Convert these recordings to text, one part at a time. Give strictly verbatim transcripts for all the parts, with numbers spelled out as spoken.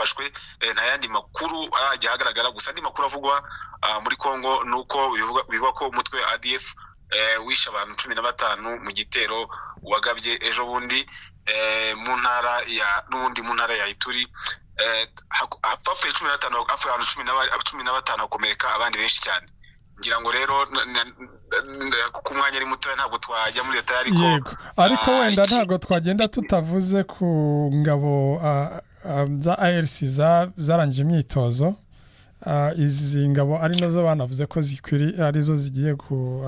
bafashwe nta yandi makuru ajya hagaragara gusa andi makuru avugwa muri Kongo nuko bivuga ko umutwe A D F wisha abantu cumi na batanu mu gitero wagabye ejo bundi mu ntara ya n'ubundi mu ntara ya Ituri hapfuye cumi na batanu afu abantu cumi na batanu akomereka abandi benshi cyane ngira ngo rero ku mwanya ari muto ntabwo twajya muri leta ariko yego ariko wenda ntabwo twagenda tutavuze ku ngabo za A R C zarangije imyitozo izi ngabo ari nazo banavuze ko zikwiri arizo zigiye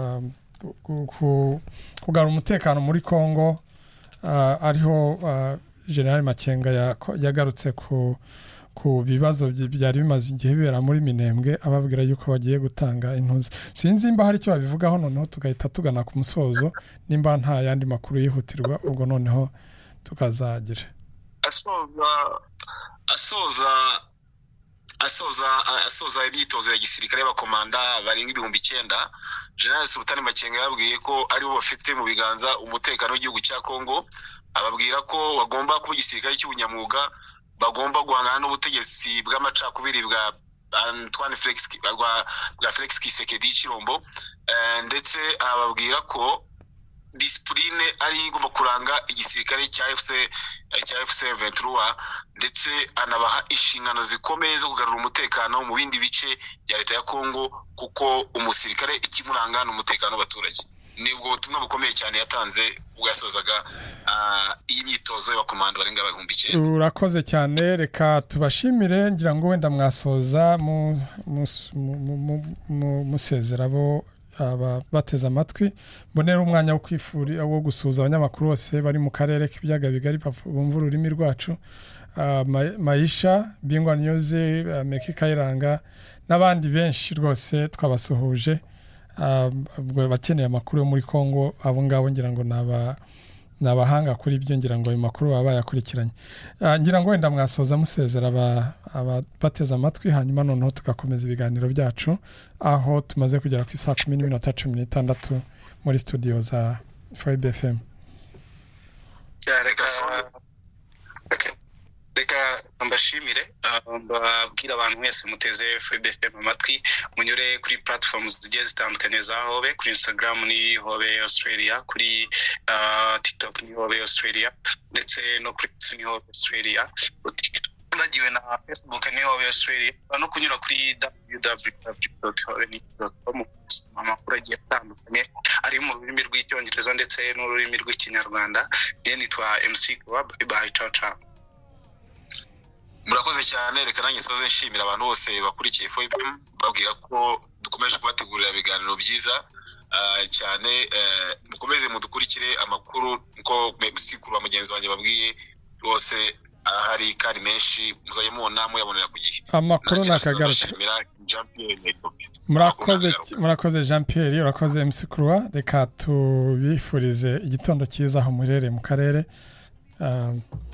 ku kugarura umutekano muri Kongo ariho General Makenga yagarutse ku ku bibazo byari bimaze igihe bibera muri Minembwe ababwira yuko bagiye gutanga intuzi sinzi imba hari icyo babivugaho noneho tugahita tugana ku musozo nimba nta yandi makuru yihutirwa ubwo noneho tukazagira asoza asoza asoza asoza imyitozo ya gisirikare y'abakomanda barenga ibihumbi icyenda General Sultan Makenga yabwiye ko ari bo bafite mu biganza umutekano w'igihugu cya Kongo ababwira ko bagomba kuba igisirikare cy'ubunyamwuga bagomba guhangana n'ubutegetsi bw'amacakubiri bwa Antoine Felix bwa Felix Tshisekedi Chilombo ndetse ababwira ko discipline ari igomba kuranga igisirikare cya F C cya F C vingt-trois ndetse anabaha inshingano zikomeye zo kugarura umutekano mu bindi bice bya leta ya Kongo kuko umusirikare ikimuranga n'umutekano w'abaturage nibwo butumwa bukomeye cyane yatanze ubwasozaga iyi myitozo y'abakomando barenga ibihumbi icyenda. Urakoze cyane reka tubashimire ngira ngo wenda mwasoza mu musezerabo aba bateza amatwi mbonera umwanya wo kwifuri wo gusuza abanyamakuru bose bari mu karere k'ibyaga bigari bumva ururimi rwacu Maisha Bingwa News Meki Kayiranga n'abandi benshi rwose twabasuhuje ubwo bakeneye amakuru yo muri Kongo abo ngabo ngira ngo naba nabahanga kuri byo ngira ngo ayo makuru baba yakurikiranye ngira ngo wenda mwasoza musezera aba bateza amatwi hanyuma noneho tugakomeza ibiganiro byacu aho tumaze kugera ku saa kumi n'iminota cumi n'itandatu muri studio za F B F M. Reka mbashimire mbabwira abantu mwese muteze F B F M amatwi munyure kuri platforms zigiye zitandukanye za Hobe kuri Instagram ni Hobe Australia kuri uh, TikTok ni Hobe Australia ndetse no kuri ni Hobe Australia bagiwe na Facebook ni Hobe Australia no kunyura kuri w w w dot hobe dot com amakuru agiye atandukanye ari mu rurimi rw'icyongereza ndetse n'ururimi rw'ikinyarwanda nitwa M C Kuba bye bye ciao ciao. Murakoze cyane reka nanjye soze nshimira abantu bose bakurikiye F B M babwira ko dukomeje kubategurira ibiganiro byiza cyane mukomeze mudukurikire amakuru ko musikuru wa mugenzi wanjye babwiye rwose hari kandi menshi muzaye mubona muyabonera ku gihe amakuru nakagaruka murakoze murakoze Jean Pierre urakoze M C Croix reka tubifurize igitondo cyiza aho murere mu karere